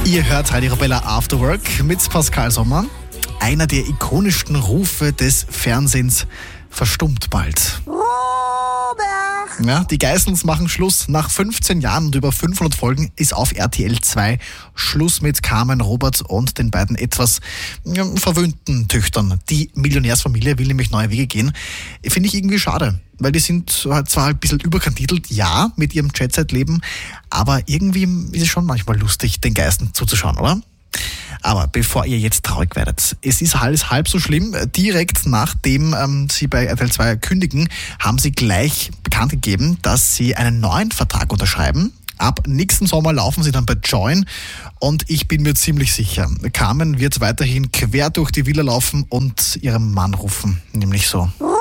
Ihr hört Radio Arabella After Work mit Pascal Sommer. Einer der ikonischsten Rufe des Fernsehens verstummt bald. Robert! Ja, die Geissens machen Schluss. Nach 15 Jahren und über 500 Folgen ist auf RTL 2 Schluss mit Carmen, Robert und den beiden etwas verwöhnten Töchtern. Die Millionärsfamilie will nämlich neue Wege gehen. Finde ich irgendwie schade, weil die sind zwar ein bisschen überkandidelt, ja, mit ihrem Jet-Set-Leben, aber irgendwie ist es schon manchmal lustig, den Geisten zuzuschauen, oder? Aber bevor ihr jetzt traurig werdet, es ist alles halb so schlimm. Direkt nachdem sie bei RTL 2 kündigen, haben sie gleich bekannt gegeben, dass sie einen neuen Vertrag unterschreiben. Ab nächsten Sommer laufen sie dann bei Join und ich bin mir ziemlich sicher, Carmen wird weiterhin quer durch die Villa laufen und ihrem Mann rufen, nämlich so.